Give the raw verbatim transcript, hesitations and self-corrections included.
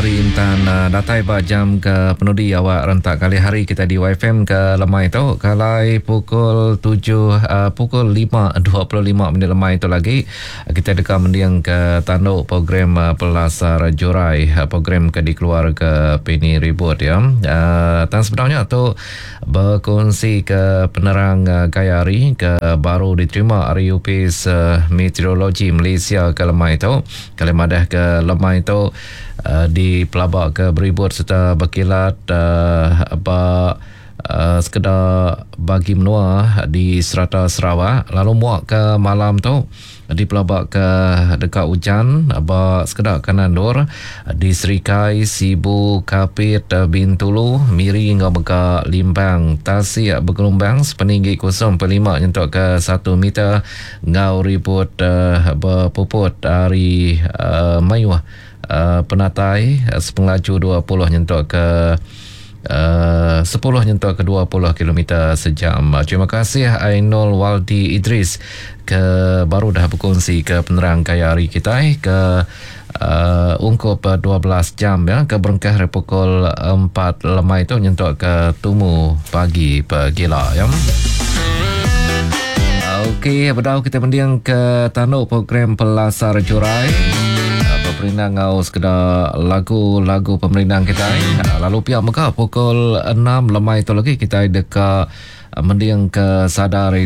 hari intan uh, datai ba jam ke penudi awak rentak kali hari kita di Y F M ke lemai tu kalai pukul tujuh uh, pukul lima dua puluh lima minit lemai itu lagi kita dekat mendiang ke tanduk program uh, Pelasar Jurai uh, program ke dikeluar ke Pini Ribut ya. Uh, dan sebenarnya tu berkongsi ke penerang uh, gaya hari ke baru diterima hari U P S uh, Meteorologi Malaysia ke lemai itu kalau madah ke lemai itu uh, di pelabak ke beribut serta berkilat uh, apa uh, sekedar bagi menua di serata Sarawak lalu muak ke malam tu di pelabak ke dekat hujan apa sekedar kanan dor di Serikai, Sibu, Kapit, Bintulu, Miri hingga Beka Limbang, Tasik bergelombang sepeninggi kosong perpuluhan lima nyentuk ke satu meter ngau ribut uh, berpuput hari uh, Mayuh uh, Penatai uh, sepelaju dua puluh nyentuk ke Uh, sepuluh nyentuh ke dua puluh kilometer sejam. Terima kasih Ainul Waldi Idris ke baru dah berkongsi ke penerang gaya hari kita ke uh, ungkup dua belas jam ya ke berengkah pukul empat lemai itu nyentuh ke tumu pagi pegila ya. Okey, berdau kita mendiang ke tanduk program Pelasar Jurai. Pemerintah ngau sekedar lagu-lagu pemerintah kita. Lalu pihak Mekah pukul enam lemai itu lagi kita dekat mendiang ke Sadari